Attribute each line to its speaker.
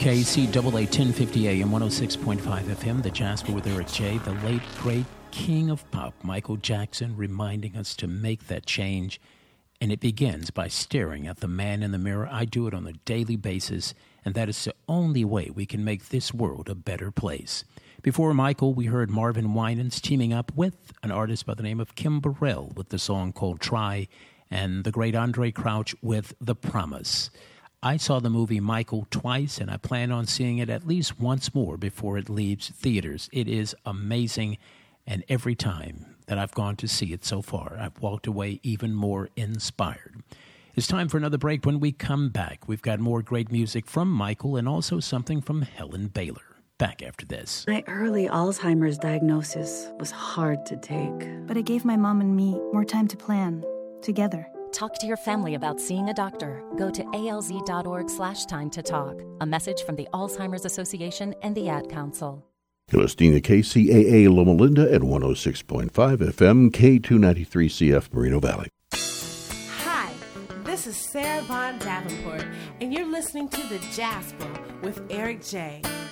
Speaker 1: KCAA 1050 AM 106.5 FM, the Jasper with Eric J., the late, great king of pop, Michael Jackson, reminding us to make that change. And it begins by staring at the man in the mirror. I do it on a daily basis, and that is the only way we can make this world a better place. Before Michael, we heard Marvin Winans teaming up with an artist by the name of Kim Burrell with the song called Try, and the great Andre Crouch with The Promise. I saw the movie Michael twice, and I plan on seeing it at least once more before it leaves theaters. It is amazing, and every time that I've gone to see it so far, I've walked away even more inspired. It's time for another break. When we come back, we've got more great music from Michael and also something from Helen Baylor. Back after this.
Speaker 2: My early Alzheimer's diagnosis was hard to take.
Speaker 3: But it gave my mom and me more time to plan, together.
Speaker 4: Talk to your family about seeing a doctor. Go to alz.org/time to talk. A message from the Alzheimer's Association and the Ad Council.
Speaker 5: You're listening to KCAA Loma Linda at 106.5 FM, K293CF Moreno Valley.
Speaker 6: Hi, this is Sarah Vaughn Davenport, and you're listening to The Jasper with Eric J.